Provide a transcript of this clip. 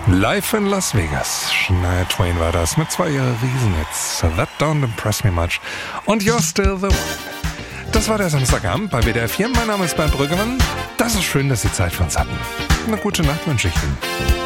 Live in Las Vegas. Shania Twain war das mit 2 ihrer Riesenhits. That Don't Impress Me Much und You're Still the One. Das war der Samstagabend bei WDR 4. Mein Name ist Bernd Brüggemann. Das ist schön, dass Sie Zeit für uns hatten. Eine gute Nacht wünsche ich Ihnen.